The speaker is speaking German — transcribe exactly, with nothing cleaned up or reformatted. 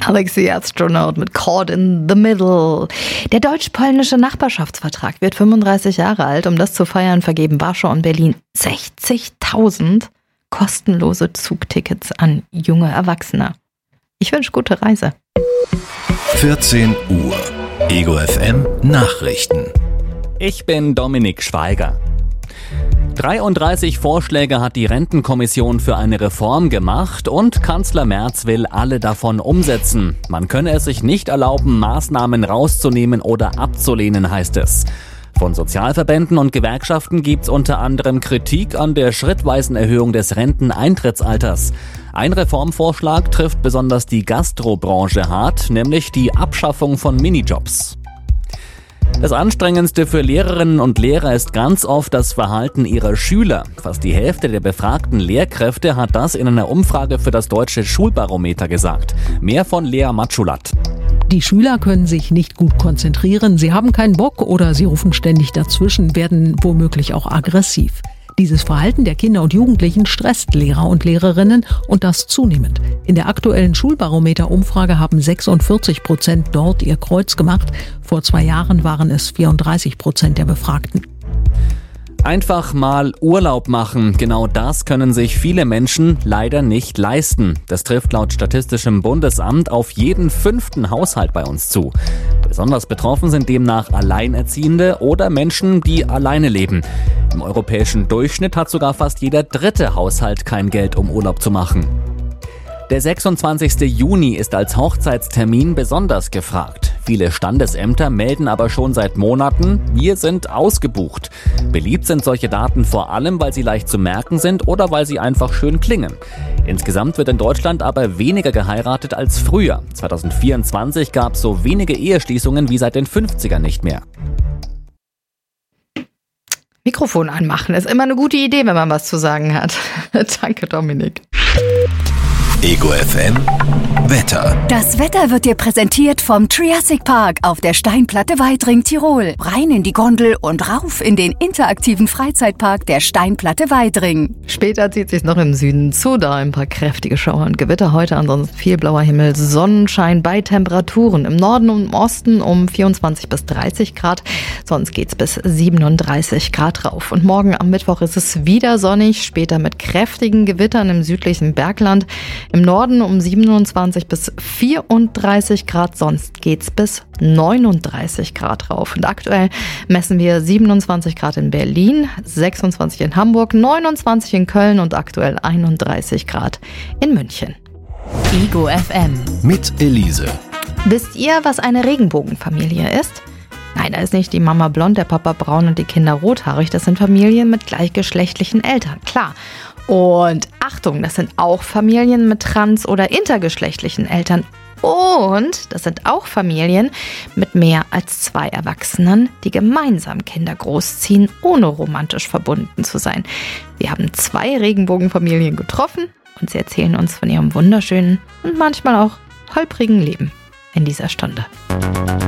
Galaxy Astronaut mit Caught in the Middle. Der deutsch-polnische Nachbarschaftsvertrag wird fünfunddreißig Jahre alt. Um das zu feiern, vergeben Warschau und Berlin sechzigtausend kostenlose Zugtickets an junge Erwachsene. Ich wünsche gute Reise. vierzehn Uhr. Ego F M Nachrichten. Ich bin Dominik Schweiger. dreiunddreißig Vorschläge hat die Rentenkommission für eine Reform gemacht und Kanzler Merz will alle davon umsetzen. Man könne es sich nicht erlauben, Maßnahmen rauszunehmen oder abzulehnen, heißt es. Von Sozialverbänden und Gewerkschaften gibt's unter anderem Kritik an der schrittweisen Erhöhung des Renteneintrittsalters. Ein Reformvorschlag trifft besonders die Gastrobranche hart, nämlich die Abschaffung von Minijobs. Das Anstrengendste für Lehrerinnen und Lehrer ist ganz oft das Verhalten ihrer Schüler. Fast die Hälfte der befragten Lehrkräfte hat das in einer Umfrage für das Deutsche Schulbarometer gesagt. Mehr von Lea Matschulat. Die Schüler können sich nicht gut konzentrieren, sie haben keinen Bock oder sie rufen ständig dazwischen, werden womöglich auch aggressiv. Dieses Verhalten der Kinder und Jugendlichen stresst Lehrer und Lehrerinnen und das zunehmend. In der aktuellen Schulbarometer-Umfrage haben sechsundvierzig Prozent dort ihr Kreuz gemacht. Vor zwei Jahren waren es vierunddreißig Prozent der Befragten. Einfach mal Urlaub machen, genau das können sich viele Menschen leider nicht leisten. Das trifft laut Statistischem Bundesamt auf jeden fünften Haushalt bei uns zu. Besonders betroffen sind demnach Alleinerziehende oder Menschen, die alleine leben. Im europäischen Durchschnitt hat sogar fast jeder dritte Haushalt kein Geld, um Urlaub zu machen. Der sechsundzwanzigste Juni ist als Hochzeitstermin besonders gefragt. Viele Standesämter melden aber schon seit Monaten, wir sind ausgebucht. Beliebt sind solche Daten vor allem, weil sie leicht zu merken sind oder weil sie einfach schön klingen. Insgesamt wird in Deutschland aber weniger geheiratet als früher. zwanzig vierundzwanzig gab es so wenige Eheschließungen wie seit den fünfzigern nicht mehr. Mikrofon anmachen ist immer eine gute Idee, wenn man was zu sagen hat. Danke, Dominik. Ego F M Wetter. Das Wetter wird dir präsentiert vom Triassic Park auf der Steinplatte Weidring, Tirol. Rein in die Gondel und rauf in den interaktiven Freizeitpark der Steinplatte Weidring. Später zieht sich noch im Süden zu, da ein paar kräftige Schauer und Gewitter. Heute ansonsten viel blauer Himmel, Sonnenschein bei Temperaturen. Im Norden und im Osten um vierundzwanzig bis dreißig Grad. Sonst geht's bis siebenunddreißig Grad rauf. Und morgen am Mittwoch ist es wieder sonnig, später mit kräftigen Gewittern im südlichen Bergland. Im Norden um siebenundzwanzig bis vierunddreißig Grad, sonst geht's bis neununddreißig Grad rauf. Und aktuell messen wir siebenundzwanzig Grad in Berlin, sechsundzwanzig in Hamburg, neunundzwanzig in Köln und aktuell einunddreißig Grad in München. Ego F M. Mit Elise. Wisst ihr, was eine Regenbogenfamilie ist? Nein, da ist nicht die Mama blond, der Papa braun und die Kinder rothaarig. Das sind Familien mit gleichgeschlechtlichen Eltern, klar. Und Achtung, das sind auch Familien mit trans- oder intergeschlechtlichen Eltern. Und das sind auch Familien mit mehr als zwei Erwachsenen, die gemeinsam Kinder großziehen, ohne romantisch verbunden zu sein. Wir haben zwei Regenbogenfamilien getroffen und sie erzählen uns von ihrem wunderschönen und manchmal auch holprigen Leben in dieser Stunde.